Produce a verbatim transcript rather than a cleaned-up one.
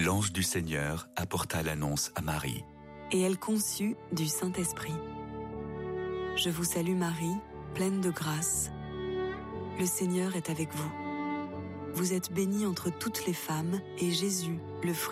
l'ange du Seigneur apporta l'annonce à Marie. Et elle conçut du Saint-Esprit. Je vous salue Marie, pleine de grâce. Le Seigneur est avec vous. Vous êtes bénie entre toutes les femmes, et Jésus, le fruit